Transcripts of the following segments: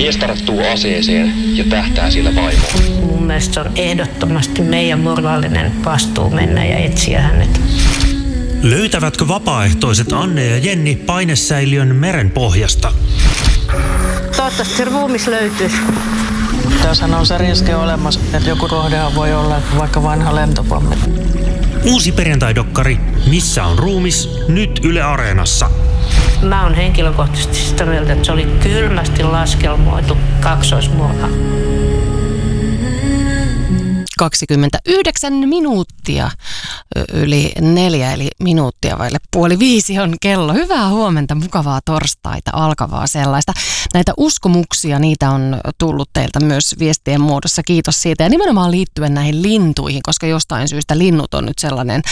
Mies tarttuu aseeseen ja tähtää sillä vaimoon. Mun mielestä se on ehdottomasti meidän moraalinen vastuu mennä ja etsiä hänet. Löytävätkö vapaaehtoiset Anne ja Jenni painesäiliön meren pohjasta? Toivottavasti se ruumis löytyisi. Tässähän on se riski olemassa, että joku kohdehan voi olla vaikka vanha lentopommi. Uusi perjantai-dokkari Missä on ruumis? Nyt Yle Areenassa. Mä oon henkilökohtaisesti sitä mieltä, että se oli kylmästi laskelmoitu kaksoismurha. 29 minuuttia yli 4, eli minuuttia vaille 4:30 on kello. Hyvää huomenta, mukavaa torstaita, alkavaa sellaista. Näitä uskomuksia, niitä on tullut teiltä myös viestien muodossa. Kiitos siitä. Ja nimenomaan liittyen näihin lintuihin, koska jostain syystä linnut on nyt sellainen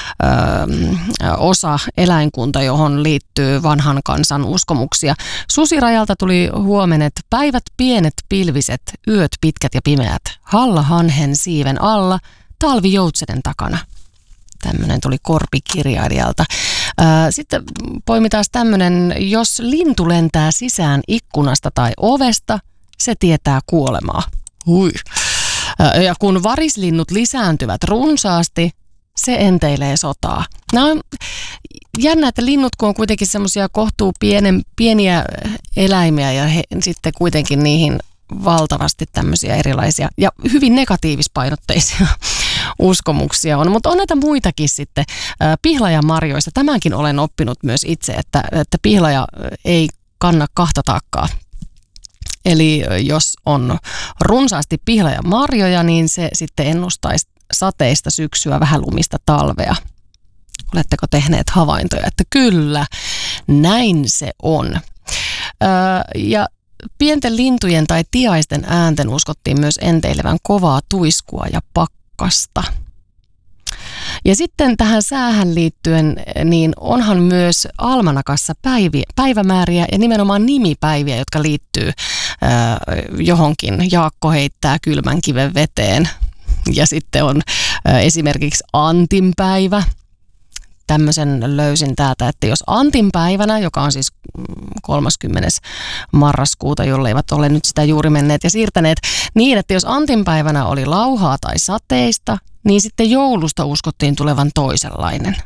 osa eläinkunta, johon liittyy vanhan kansan uskomuksia. Susirajalta tuli huomenet: päivät pienet pilviset, yöt pitkät ja pimeät. Halla hanhen siiven alla, talvi joutsenen takana. Tämmöinen tuli korpikirjailijalta. Sitten poimitaan tämmöinen: jos lintu lentää sisään ikkunasta tai ovesta, se tietää kuolemaa. Hui. Ja kun varislinnut lisääntyvät runsaasti, se enteilee sotaa. Nämä on jännä, että linnut, kun on kuitenkin semmoisia kohtuu pieniä eläimiä ja sitten kuitenkin niihin valtavasti tämmöisiä erilaisia ja hyvin negatiivispainotteisia uskomuksia on. Mutta on näitä muitakin sitten. Pihlajanmarjoista, tämänkin olen oppinut myös itse, että pihlaja ei kanna kahta taakkaa. Eli jos on runsaasti pihlajanmarjoja, niin se sitten ennustaisi sateista syksyä, vähän lumista talvea. Oletteko tehneet havaintoja, että kyllä, näin se on. Ja pienten lintujen tai tiaisten äänten uskottiin myös enteilevän kovaa tuiskua ja pakkasta. Ja sitten tähän säähän liittyen, niin onhan myös almanakassa päivämääriä ja nimenomaan nimipäiviä, jotka liittyy johonkin. Jaakko heittää kylmän kiven veteen. Ja sitten on esimerkiksi Antinpäivä. Tämmöisen löysin täältä, että jos Antinpäivänä, joka on siis 30. marraskuuta, jolleivät ole nyt sitä juuri menneet ja siirtäneet, niin että jos Antinpäivänä oli lauhaa tai sateista, niin sitten joulusta uskottiin tulevan toisenlainen.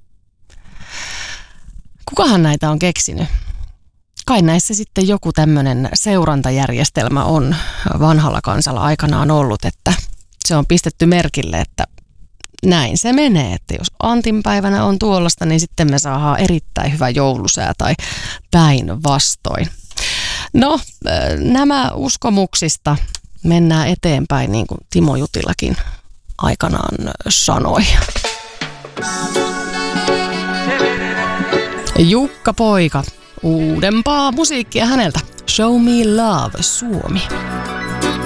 Kukahan näitä on keksinyt? Kai näissä sitten joku tämmöinen seurantajärjestelmä on vanhalla kansalla aikanaan ollut, että se on pistetty merkille, että näin se menee, että jos Antinpäivänä on tuollaista, niin sitten me saadaan erittäin hyvä joulusää tai päinvastoin. No, nämä uskomuksista mennään eteenpäin, niin kuin Timo Jutilakin aikanaan sanoi. Jukka Poika, uudempaa musiikkia häneltä. Show Me Love, Suomi.